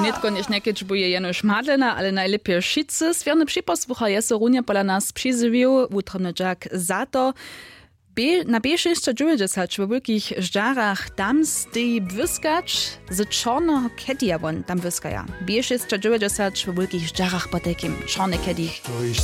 Netko nieś buje jenoś madlena, ale najlepiej šicy. Svierny przyposłucha je so runie pola nas przyzywił, utromny Jack za to. Na B690 w wielkich żarach tam stoi błyskacz z czarnego kedia won tam wyskaja. B690 w wielkich żarach po takim czarny kedich. To ich